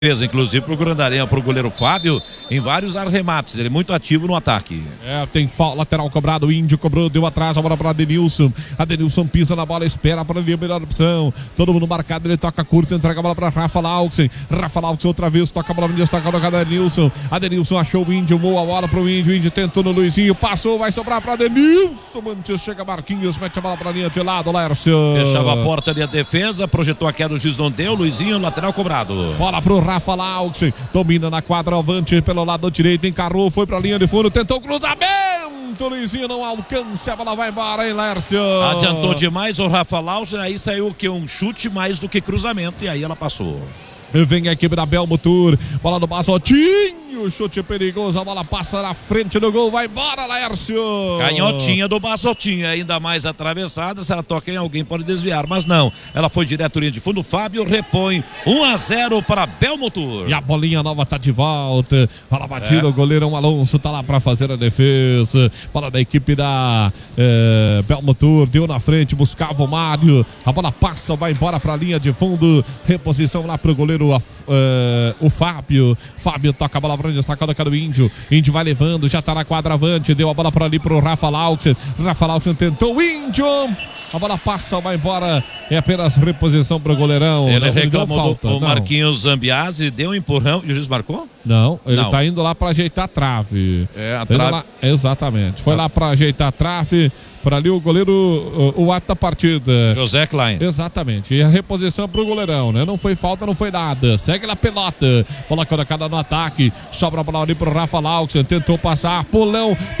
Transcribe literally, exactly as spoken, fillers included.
Inclusive pro Grandarenha, pro goleiro Fábio, em vários arremates, ele é muito ativo no ataque. É, tem falta, lateral cobrado, o Índio cobrou, deu atrás, a bola para Adenilson. Adenilson pisa na bola, espera para ele a melhor opção. Todo mundo marcado, ele toca curto, entrega a bola para Rafa Lauxen. Rafa Lauxen outra vez, toca a bola no destaque do Adenilson. Adenilson achou o Índio, boa bola pro Índio, o Índio tentou no Luizinho, passou, vai sobrar para Adenilson. Antes chega Marquinhos, mete a bola pra linha de lado, Lércio. Fechava a porta ali a defesa, projetou a queda, o juiz não deu, Luizinho, lateral cobrado. Bola pro Rafa Lauxen, domina na quadra, avante pelo lado direito, encarou, foi pra linha de fundo, tentou o cruzamento, Luizinho não alcança, a bola vai embora, hein, Lércio? Adiantou demais o Rafa Lauxen, aí saiu o que? Um chute mais do que cruzamento, e aí ela passou. Vem a equipe da Belmotur, bola no Basotinho, chute perigoso, a bola passa na frente do gol, vai embora, Lércio. Canhotinha do Basotinho, ainda mais atravessada, se ela toca em alguém pode desviar, mas não, ela foi direto linha de fundo, Fábio repõe um a zero para Belmotur. E a bolinha nova tá de volta, bola batida, é. O goleirão Alonso tá lá para fazer a defesa, bola da equipe da é, Belmotur, deu na frente, buscava o Mário, a bola passa, vai embora para a linha de fundo, reposição lá pro goleiro O, uh, o Fábio, Fábio toca a bola para onde está colocando o Índio, Índio vai levando, já tá na quadra avante, deu a bola para ali pro Rafa Lauxen, Rafa Lauxen tentou o Índio, a bola passa, vai embora, é apenas reposição pro goleirão. Ele não, reclamou ele falta, do, o não. Marquinhos Zambiase, deu um empurrão e o juiz marcou? Não, ele não. tá indo lá para ajeitar a trave. É, a trave. Lá, exatamente, foi ah. lá para ajeitar a trave. Por ali o goleiro, o, o ato da partida. José Klein. Exatamente. E a reposição pro goleirão, né? Não foi falta, não foi nada. Segue na pelota. Bola colocada no ataque. Sobra a bola ali pro Rafa Lauxen. Tentou passar. Pulão.